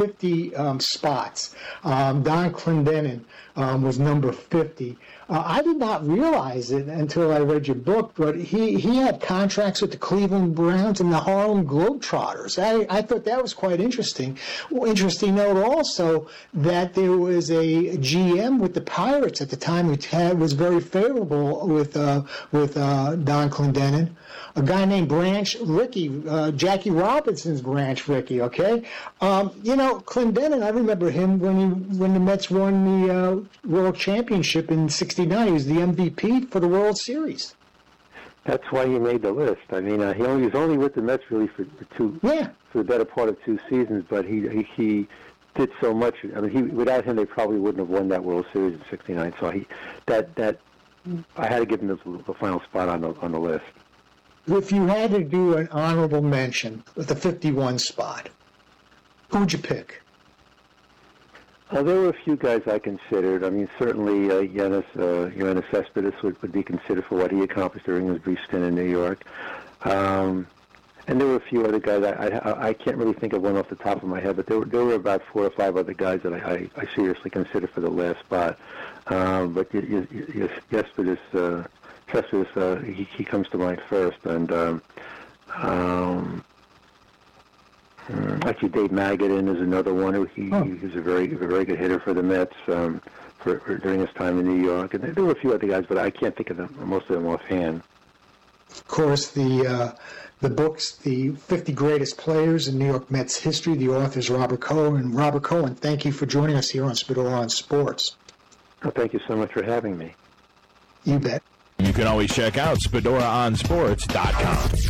50 spots. Don Clendenin was number 50. I did not realize it until I read your book, but he had contracts with the Cleveland Browns and the Harlem Globetrotters. I thought that was quite interesting. Interesting note also that there was a GM with the Pirates at the time who was very favorable with Don Clendenin. A guy named Branch Rickey, Jackie Robinson's Branch Rickey, okay? Clendenin, I remember him when the Mets won the World Championship in '69. He was the MVP for the World Series. That's why he made the list. I mean, he was only with the Mets really for the better part of 2 seasons, but he did so much. I mean, without him, they probably wouldn't have won that World Series in '69. So I had to give him the final spot on the list. If you had to do an honorable mention with the 51 spot, who would you pick? There were a few guys I considered. I mean, certainly Yoenis Cespedes would be considered for what he accomplished during his brief stint in New York. And there were a few other guys. I can't really think of one off the top of my head, but there were about 4 or 5 other guys that I seriously considered for the last spot. But Cespedes, he comes to mind first, and actually Dave Magadan is another one. He was a very good hitter for the Mets during his time in New York, and there were a few other guys, but I can't think of most of them offhand. Of course, the books, the 50 Greatest Players in New York Mets History. The author is Robert Cohen. Robert Cohen, thank you for joining us here on Spadora on Sports. Oh, thank you so much for having me. You bet. You can always check out SpadoraOnSports.com.